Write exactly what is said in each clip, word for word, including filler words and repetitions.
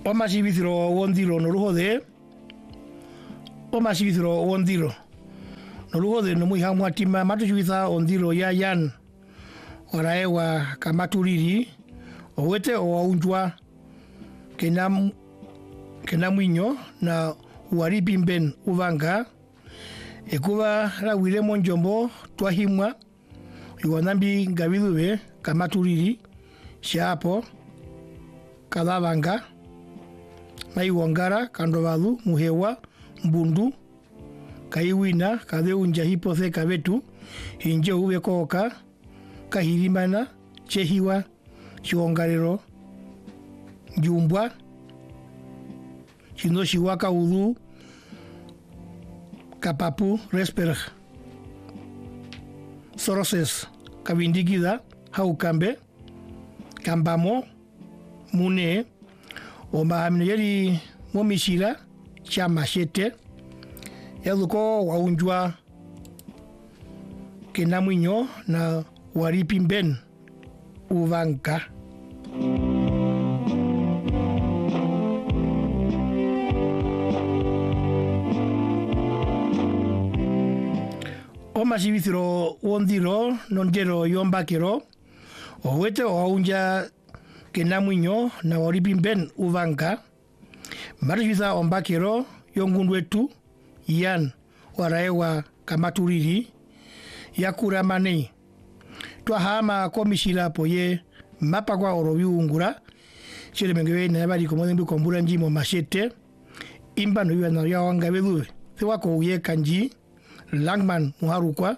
Omasibithiro wondiro noruhothe Omasibithiro wondiro noruhothe no mwiha mwatima matuchibitha ondiro ya yan oraewa kamaturiri owete owaunjwa kenam kenamwinyo na waripi mben uvanga ekuva rawire monjombo twahimwa iwanambi ngabidhuve kamaturiri shapo kadhavanga maiwangara kandovadhu muhewa mbundu kaiwina katheunja hipothe kavetu hinje uve koka kahirimana chehiwa chiongarero njumbwa chino shiwa kaudhu kapapu resper soroses kavindigidha haukambe kambamo mune omahamine yeri momishira cha mashete yazuko waunjwa kenamwinyo na waripi mben uvanka. Omasibithiro wondiro nondero yombakero owete owaunja kenamwinyo na waripi mben uvanka marishitha ombakero yongundu etu yan waraewa kamaturiri yakuramane twahama komishira poye mapa kwa orobiungura chile mengewe na bali komodembi kombura njimo mashete imba no yana ya wanga beduwe thiwako uye kanji langman muharukwa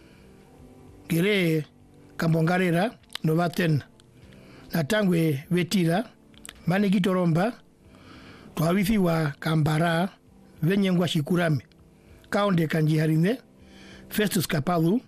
gere kambongarera novaten natangwe vetira mane gitoromba twabithiwa kambara venyengwa shikurame kaonde kanji harine Festus Kapadu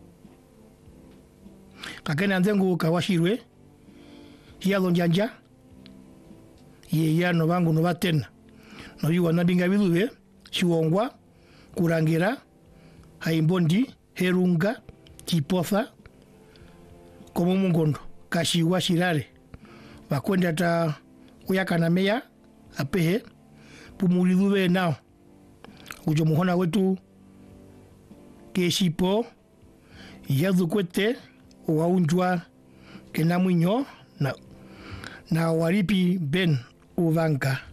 kakena nzengu kawashirwe hialo njanja ye ya no bangu no batena no yuwa nabinga biduwe shiwongwa kurangira haimbondi herunga tipotha komo mungondo kashiwa shirare bakwenda ta uyakana meya apehe pumuliduwe nao ujo muhona wetu keshipo yazukwete waunjwa kenamwinyo na na waripi ben uvanka.